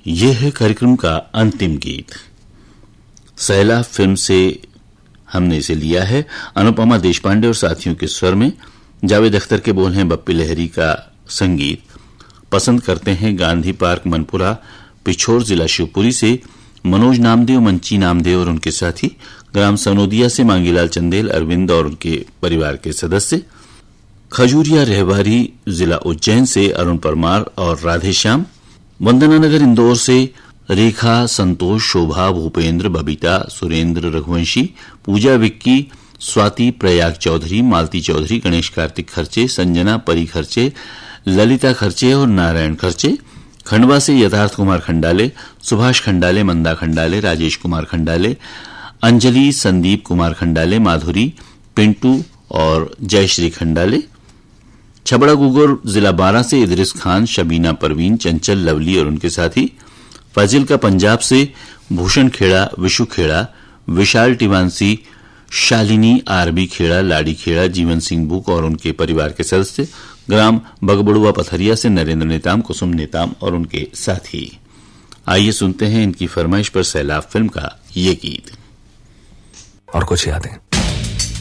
यह है कार्यक्रम का अंतिम गीत। सैलाब फिल्म से हमने इसे लिया है। अनुपमा देशपांडे और साथियों के स्वर में। जावेद अख्तर के बोल हैं, बप्पी लहरी का संगीत। पसंद करते हैं गांधी पार्क मनपुरा पिछोर जिला शिवपुरी से मनोज नामदेव, मंची नामदेव और उनके साथी, ग्राम सनोदिया से मांगीलाल चंदेल, अरविंद और उनके परिवार के सदस्य, खजूरिया रहवारी जिला उज्जैन से अरुण परमार और राधेश्याम, वंदना नगर इंदौर से रेखा, संतोष, शोभा, भूपेंद्र, बबीता, सुरेंद्र, रघुवंशी, पूजा, विक्की, स्वाति, प्रयाग चौधरी, मालती चौधरी, गणेश कार्तिक खर्चे, संजना, परी खर्चे, ललिता खर्चे और नारायण खर्चे, खंडवा से यथार्थ कुमार खंडाले, सुभाष खंडाले, मंदा खंडाले, राजेश कुमार खंडाले, अंजलि, संदीप कुमार खंडाले, माधुरी, पिंटू और जयश्री खंडाले, छबड़ा गुगर जिला 12 से इदरिस खान, शबीना परवीन, चंचल, लवली और उनके साथी, फाजिल का पंजाब से भूषण खेड़ा, विशु खेड़ा, विशाल टिवांसी, शालिनी, आरबी खेड़ा, लाडी खेड़ा, जीवन सिंह बुक और उनके परिवार के सदस्य, ग्राम बगबड़ुआ पथरिया से नरेंद्र नेताम, कुसुम नेताम और उनके साथी। आइए सुनते हैं इनकी फरमाइश पर सैलाब फिल्म का ये गीत। और कुछ यादें।